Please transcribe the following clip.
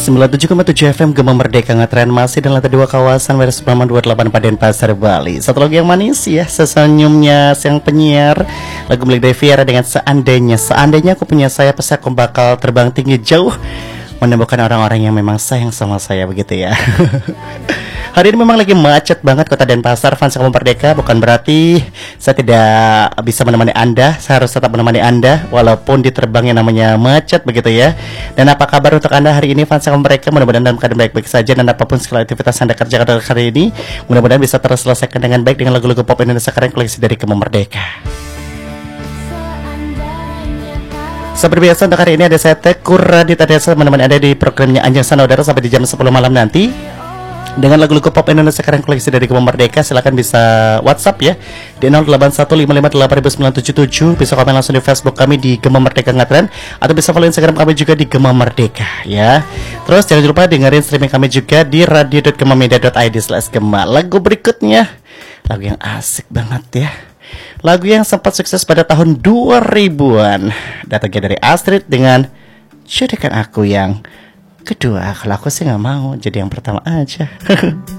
97,7 FM Gema Merdeka ngetren masih di lantai 2 kawasan WRS 28 pada Denpasar, Bali. Satu lagu yang manis ya, sesenyumnya sang penyiar. Lagu milik Deviera dengan Seandainya aku punya saya, pasti aku bakal terbang tinggi jauh menemukan orang-orang yang memang sayang sama saya, begitu ya. Hari ini memang lagi macet banget kota Denpasar, fans Gema Merdeka. Bukan berarti saya tidak bisa menemani Anda. Saya harus tetap menemani Anda walaupun diterbangnya namanya macet, begitu ya. Dan apa kabar untuk Anda hari ini, fans Gema Merdeka? Mudah-mudahan dalam keadaan baik-baik saja, dan apapun segala aktivitas Anda kerjakan hari ini, mudah-mudahan bisa terselesaikan dengan baik dengan lagu-lagu pop Indonesia keren koleksi dari Gema Merdeka. Seperti biasa untuk hari ini ada saya Teguh Raditya Desa menemani Anda di programnya Anjang Sanodara sampai di jam 10 malam nanti dengan lagu-lagu pop Indonesia keren koleksi dari Gema Merdeka. Silahkan bisa WhatsApp ya di 0815588977. Bisa komen langsung di Facebook kami di Gema Merdeka Ngetren, atau bisa follow Instagram kami juga di Gema Merdeka ya. Terus jangan lupa dengerin streaming kami juga di radio.gemamedia.id/gema. Lagu berikutnya lagu yang asik banget ya, lagu yang sempat sukses pada tahun 2000-an, datangnya dari Astrid dengan Jadikan Aku Yang Kedua. Kalau aku sih nggak mau, jadi yang pertama aja.